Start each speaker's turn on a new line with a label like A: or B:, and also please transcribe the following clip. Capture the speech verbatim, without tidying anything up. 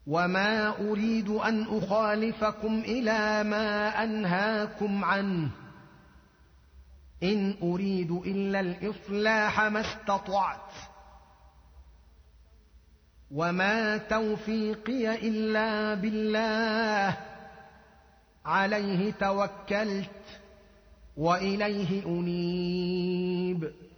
A: وما أريد أن أخالفكم إلى ما أنهاكم عنه، إن أريد إلا الإصلاح ما استطعت، وما توفيقي إلا بالله، عليه توكلت وإليه أنيب.